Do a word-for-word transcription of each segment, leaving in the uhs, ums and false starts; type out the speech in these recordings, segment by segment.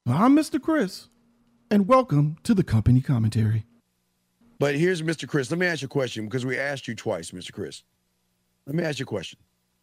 I'm Mister Chris, and welcome to the company commentary. But here's Mister Chris. Let me ask you a question because we asked you twice, Mister Chris. Let me ask you a question.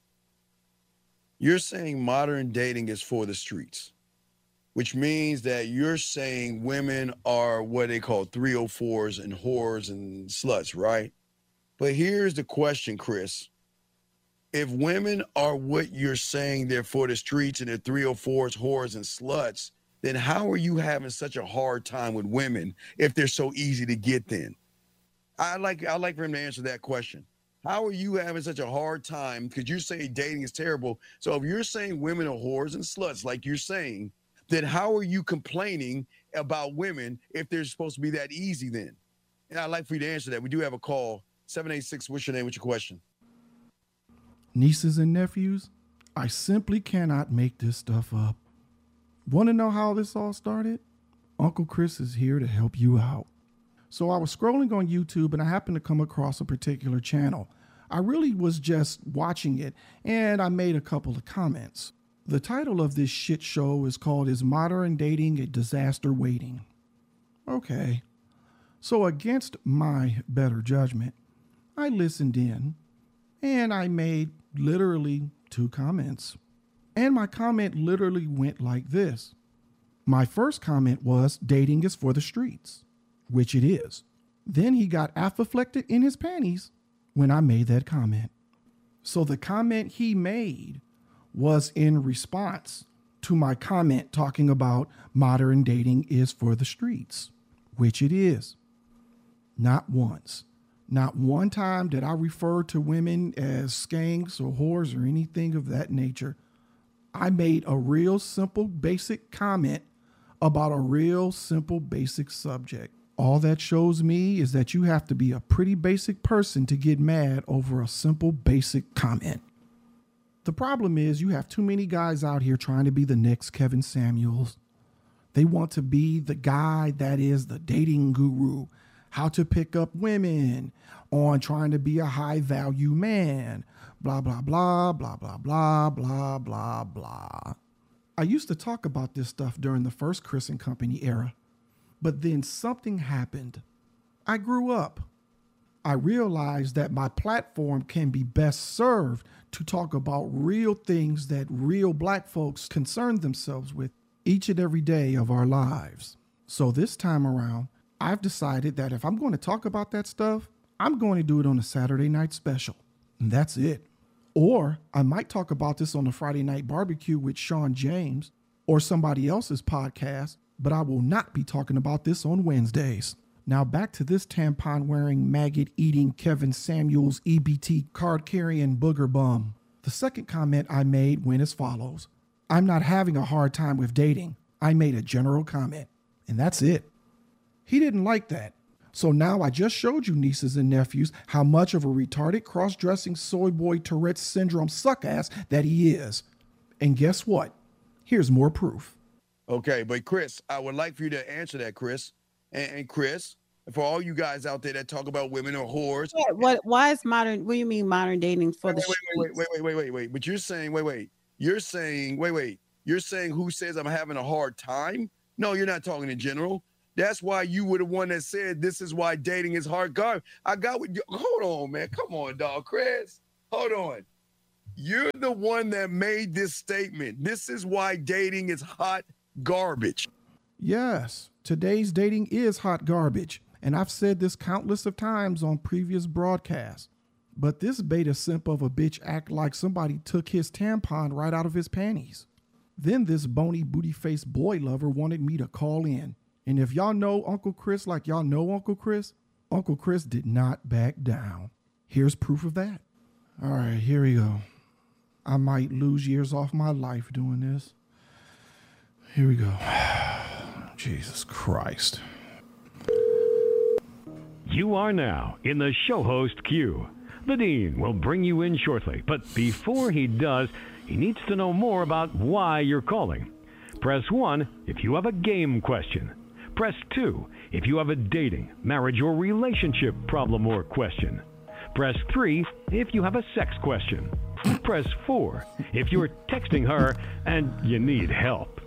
You're saying modern dating is for the streets, which means that you're saying women are what they call three oh fours and whores and sluts, right? But here's the question, Chris. If women are what you're saying they're for the streets and they're three oh fours, whores, and sluts, then how are you having such a hard time with women if they're so easy to get then? I like I like for him to answer that question. How are you having such a hard time? Because you say dating is terrible. So if you're saying women are whores and sluts, like you're saying, then how are you complaining about women if they're supposed to be that easy then? And I'd like for you to answer that. We do have a call. seven eight six, what's your name? What's your question? Nieces and nephews, I simply cannot make this stuff up. Want to know how this all started? Uncle Chris is here to help you out. So I was scrolling on YouTube and I happened to come across a particular channel. I really was just watching it and I made a couple of comments. The title of this shit show is called Is Modern Dating a Disaster Waiting? Okay. So against my better judgment, I listened in and I made literally two comments. And my comment literally went like this. My first comment was dating is for the streets, which it is. Then he got afflicted in his panties when I made that comment. So the comment he made was in response to my comment talking about modern dating is for the streets, which it is. Not once. Not one time did I refer to women as skanks or whores or anything of that nature. I made a real simple, basic comment about a real simple, basic subject. All that shows me is that you have to be a pretty basic person to get mad over a simple, basic comment. The problem is you have too many guys out here trying to be the next Kevin Samuels. They want to be the guy that is the dating guru, how to pick up women, on trying to be a high value man, blah, blah, blah, blah, blah, blah, blah, blah, blah. I used to talk about this stuff during the first Chris and Company era, but then something happened. I grew up. I realized that my platform can be best served to talk about real things that real black folks concern themselves with each and every day of our lives. So this time around, I've decided that if I'm going to talk about that stuff, I'm going to do it on a Saturday night special. And that's it. Or I might talk about this on a Friday night barbecue with Sean James or somebody else's podcast, but I will not be talking about this on Wednesdays. Now back to this tampon-wearing, maggot-eating Kevin Samuels E B T card-carrying booger bum. The second comment I made went as follows. I'm not having a hard time with dating. I made a general comment, and that's it. He didn't like that. So now I just showed you, nieces and nephews, how much of a retarded, cross-dressing, soy boy Tourette's syndrome suck-ass that he is. And guess what? Here's more proof. Okay, but Chris, I would like for you to answer that, Chris. And, and Chris, for all you guys out there that talk about women or whores. Yeah, what? Why is modern, what do you mean modern dating for wait, the wait, streets? wait, wait, wait, wait, wait, wait. But you're saying, wait, wait. You're saying, wait, wait. You're saying who says I'm having a hard time? No, you're not talking in general. That's why you were the one that said this is why dating is hard garbage. I got what you, hold on, man. Come on, dog. Chris, hold on. You're the one that made this statement. This is why dating is hot garbage. Yes, today's dating is hot garbage. And I've said this countless of times on previous broadcasts. But this beta simp of a bitch act like somebody took his tampon right out of his panties. Then this bony booty-faced boy lover wanted me to call in. And if y'all know Uncle Chris like y'all know Uncle Chris, Uncle Chris did not back down. Here's proof of that. All right, here we go. I might lose years off my life doing this. Here we go. Jesus Christ. You are now in the show host queue. The Dean will bring you in shortly, but before he does, he needs to know more about why you're calling. Press one if you have a game question. Press two if you have a dating, marriage, or relationship problem or question. Press three if you have a sex question. Press four if you're texting her and you need help.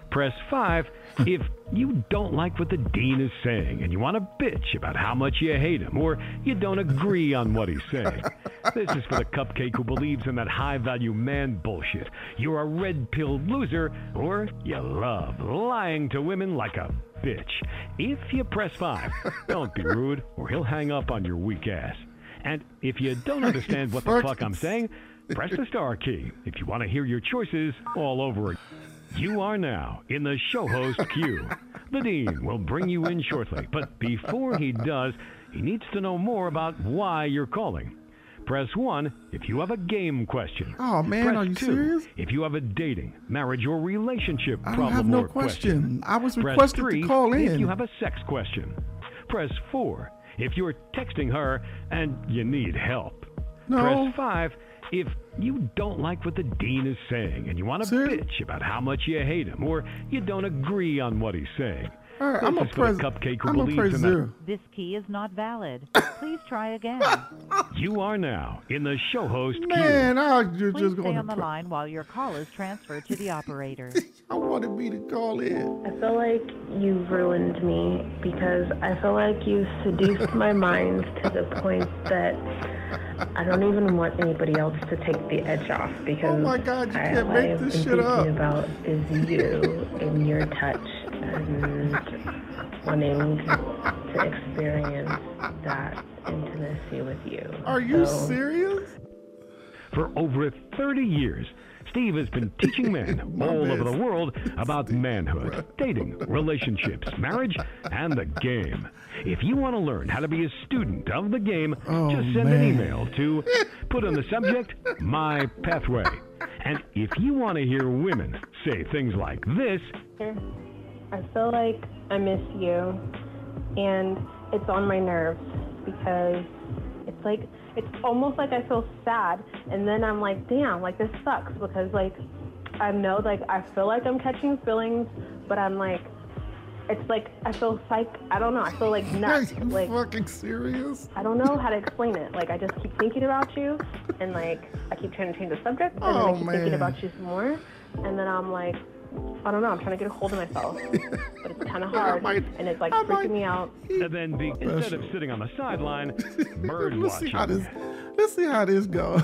Press five if you don't like what the dean is saying and you want to bitch about how much you hate him or you don't agree on what he's saying. This is for the cupcake who believes in that high-value man bullshit. You're a red-pilled loser or you love lying to women like a bitch. If you press five, don't be rude or he'll hang up on your weak ass. And if you don't understand what the fuck I'm saying, press the star key if you want to hear your choices all over again. You are now in the show host queue. The dean will bring you in shortly, but before he does, he needs to know more about why you're calling. Press one if you have a game question. Oh, man, Press are you two serious? if you have a dating, marriage, or relationship I don't problem have no or question. I was Press requested three to call if in. you have a sex question. Press four if you're texting her and you need help. No. Press five if you don't like what the dean is saying and you want to Seriously? bitch about how much you hate him or you don't agree on what he's saying. All right, This I'm a is for the press. cupcake who I'm a believes press in zero. This key is not valid. Please try again. that. You are now in the show host Man, I was Please just stay going on the to. line while your call is transferred to the operator. I wanted me to call in. I feel like you've ruined me because I feel like you've seduced my mind to the point that I don't even want anybody else to take the edge off because Oh my God, you I, can't all make I've this been shit thinking up. about is you and your touch and wanting to experience that intimacy with you. Are you So, serious? For over thirty years, Steve has been teaching men My all man. over the world about manhood, dating, relationships, marriage, and the game. If you want to learn how to be a student of the game, Oh, just send an man. email to put on the subject, My Pathway. And if you want to hear women say things like this, I feel like I miss you, and it's on my nerves because it's like it's almost like I feel sad, and then I'm like, damn, like this sucks because like I know like I feel like I'm catching feelings, but I'm like, it's like I feel psych. I don't know. I feel like Are nuts. you Like fucking serious? I don't know how to explain it. Like I just keep thinking about you, and like I keep trying to change the subject, and then Oh, I keep man. thinking about you some more, and then I'm like, I don't know. I'm trying to get a hold of myself, but it's kind of hard, might- and it's like I freaking might- me out. and then be, instead of sitting on the sideline, bird Let's see how this. watching. Let's see how this goes.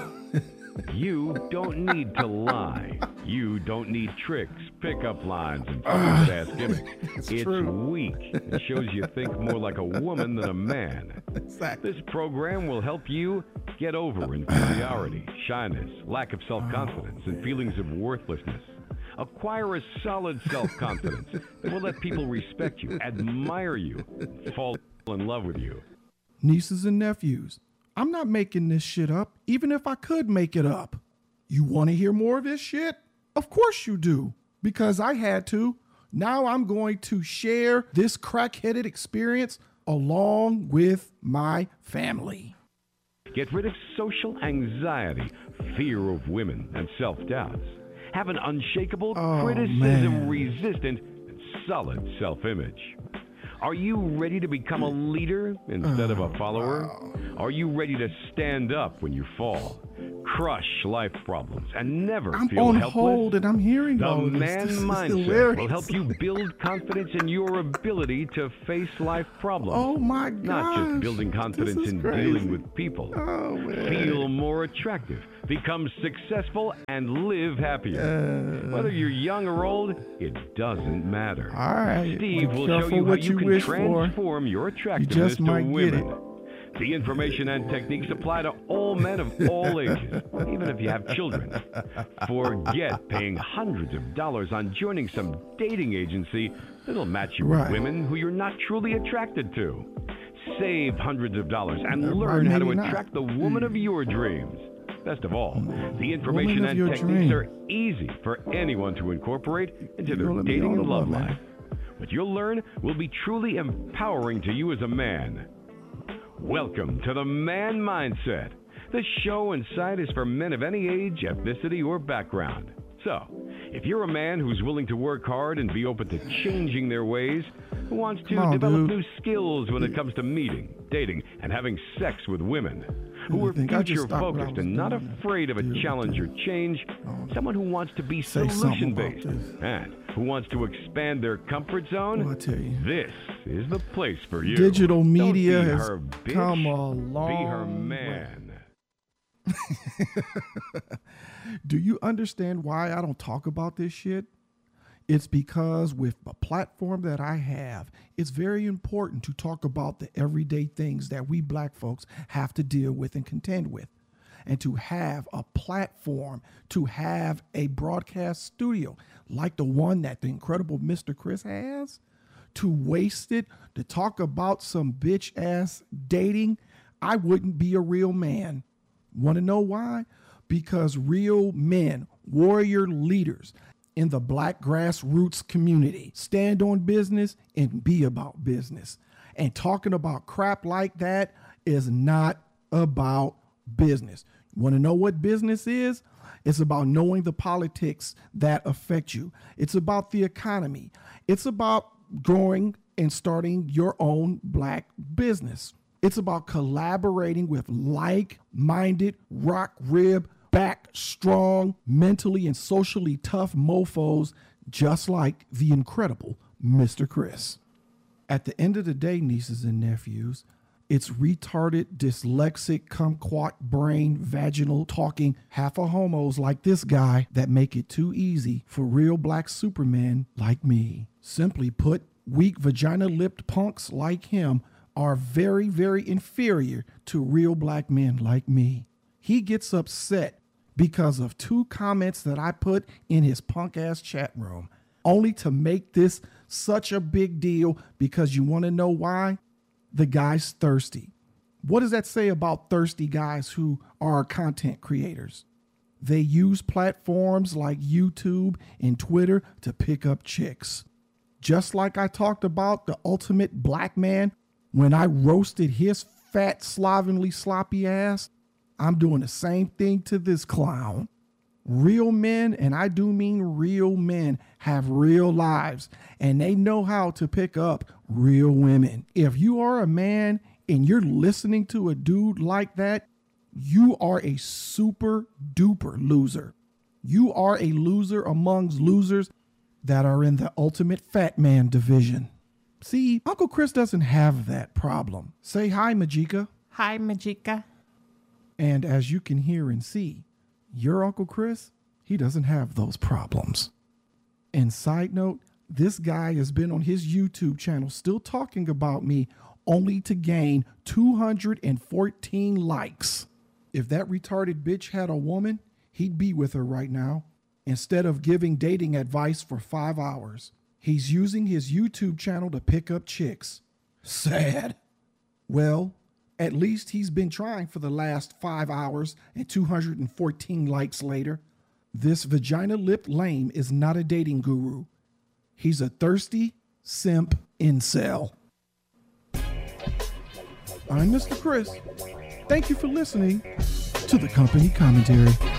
You don't need to lie. You don't need tricks, pickup lines, and stupid ass gimmicks. It's It's true. weak. It shows you think more like a woman than a man. Exactly. This program will help you get over inferiority, shyness, lack of self-confidence, and feelings of worthlessness. Acquire a solid self-confidence that will let people respect you, admire you, and fall in love with you. Nieces and nephews, I'm not making this shit up, even if I could make it up. You want to hear more of this shit? Of course you do, because I had to. Now I'm going to share this crack-headed experience along with my family. Get rid of social anxiety, fear of women, and self-doubts. Have an unshakable, Oh, criticism man. resistant, and solid self-image. Are you ready to become a leader instead of a follower? Are you ready to stand up when you fall, crush life problems, and never I'm feel on helpless? hold and I'm hearing The all this. man This is mindset hilarious. will help you build confidence in your ability to face life problems. Oh my God. Not just building confidence in dealing with people. Oh, man. Feel more attractive, become successful, and live happier. Uh, Whether you're young or old, it doesn't matter. all right. Steve Be will show careful you how what you, you can wish for. transform your attractiveness just to might get women. The information and techniques apply to all men of all ages, even if you have children. Forget paying hundreds of dollars on joining some dating agency that'll match you Right. with women who you're not truly attracted to. Save hundreds of dollars and Uh, learn how to maybe not. attract the woman of your dreams. Best of all, the information Woman of and your techniques dream. are easy for anyone to incorporate into You their gonna let me dating on and the love love, man. life. What you'll learn will be truly empowering to you as a man. Welcome to the Man Mindset. This show and site is for men of any age, ethnicity, or background. So, if you're a man who's willing to work hard and be open to changing their ways, who wants to Come on, develop dude. new skills when it comes to meeting, dating, and having sex with women, who You are think I just stopped what I future-focused was and not doing? afraid of a Deal with challenge or that. change, Oh. someone who wants to be Say something about solution-based this. and who wants to expand their comfort zone? Well, I tell you, this is the place for you. digital Don't media be has her bitch, come a long Be her way. man. Do you understand why I don't talk about this shit? It's because with the platform that I have, it's very important to talk about the everyday things that we black folks have to deal with and contend with. And to have a platform, to have a broadcast studio like the one that the incredible Mister Chris has, to waste it, to talk about some bitch ass dating, I wouldn't be a real man. Want to know why? Because real men, warrior leaders in the black grassroots community stand on business and be about business. And talking about crap like that is not about business. Want to know what business is? It's about knowing the politics that affect you. It's about the economy. It's about growing and starting your own black business. It's about collaborating with like-minded, rock rib, back strong, mentally and socially tough mofos just like the incredible Mister Chris. At the end of the day, nieces and nephews, it's retarded, dyslexic, kumquat brain, vaginal talking, half a homos like this guy that make it too easy for real black supermen like me. Simply put, weak vagina-lipped punks like him are very, very inferior to real black men like me. He gets upset because of two comments that I put in his punk ass chat room, only to make this such a big deal because you want to know why? The guy's thirsty. What does that say about thirsty guys who are content creators? They use platforms like YouTube and Twitter to pick up chicks. Just like I talked about the ultimate black man when I roasted his fat, slovenly, sloppy ass, I'm doing the same thing to this clown. Real men, and I do mean real men, have real lives, and they know how to pick up real women. If you are a man and you're listening to a dude like that, you are a super duper loser. You are a loser amongst losers that are in the ultimate fat man division. See, Uncle Chris doesn't have that problem. Say hi, Majika. Hi, Majika. And as you can hear and see, your Uncle Chris, he doesn't have those problems. And side note, this guy has been on his YouTube channel still talking about me only to gain two hundred fourteen likes. If that retarded bitch had a woman, he'd be with her right now. Instead of giving dating advice for five hours, he's using his YouTube channel to pick up chicks. Sad. Well, at least he's been trying for the last five hours and two hundred fourteen likes later. This vagina-lipped lame is not a dating guru. He's a thirsty simp incel. I'm Mister Chris. Thank you for listening to the Company Commentary.